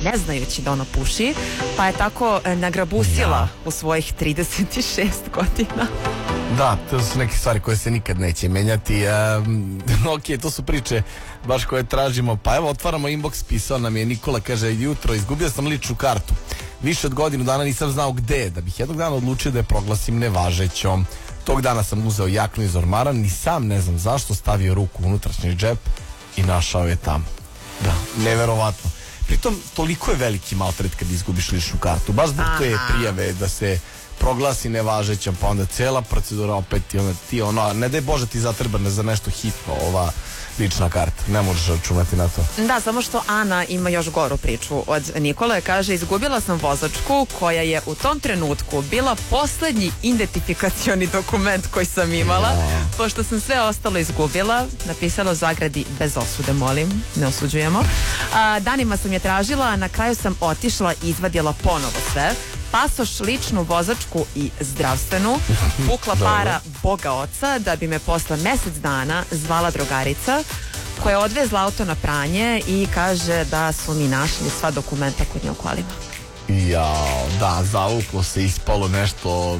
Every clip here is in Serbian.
ne znajući da ona puši, pa je tako nagrabusila u svojih 36 godina. Da, to su neke stvari koje se nikad neće menjati. Ok, to su priče baš koje tražimo. Pa evo, otvaramo inbox, pisao nam je Nikola, kaže: jutro, izgubio sam ličnu kartu. Više od godinu dana nisam znao gde, da bih jednog dana odlučio da je proglasim nevažećom. Tog dana sam uzeo jaknu iz ormara, ni sam ne znam zašto, stavio ruku u unutrašnji džep i našao je tamo. Da, neverovatno. Pritom, toliko je veliki maltret kad izgubiš ličnu kartu. Baš zbog te prijave da se proglasi nevažećom, pa onda cela procedura opet i onda ti ne daj Bože ti zatrebane za nešto hitno ova lična karta, ne možeš računati na to. Da, samo što Ana ima još goru priču od Nikole. Kaže: izgubila sam vozačku koja je u tom trenutku bila poslednji identifikacioni dokument koji sam imala, pošto sam sve ostalo izgubila. Napisala u zagradi: bez osude, molim, ne osuđujemo. Danima sam je tražila, a na kraju sam otišla i izvadila ponovo sve. Pasoš, ličnu, vozačku i zdravstvenu. Pukla para Boga oca da bi me posle mesec dana zvala drugarica koja je odvezla auto na pranje i kaže da su mi našli sva dokumenta kod nje u kolima. Jao, da, zavuklo se, ispalo nešto.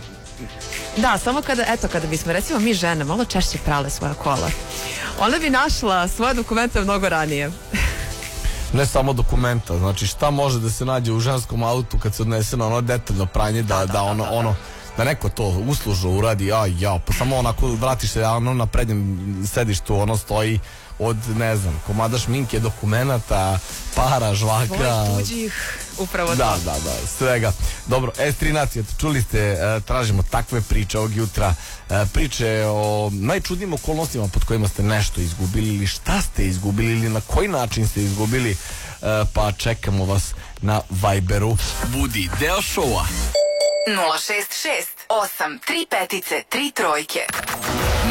Da, samo kada bismo recimo mi žene malo češće prale svoja kola, ona bi našla svoje dokumente mnogo ranije. Ne samo dokumenta, znači šta može da se nađe u ženskom autu kad se odnese na ono detaljno pranje, da neko to uslužno uradi, pa samo onako vratiš se, ono na prednjem sedištu ono stoji od, ne znam, komada šminke, dokumenata, para, žvaka. Svojih tuđih, upravo to. Da, svega. Dobro, S3 nacija, čuli ste, tražimo takve priče ovog jutra, priče o najčudnijim okolnostima pod kojima ste nešto izgubili ili šta ste izgubili ili na koji način ste izgubili, pa čekamo vas na Viberu. Budi deo šova 066 835 3 trojke.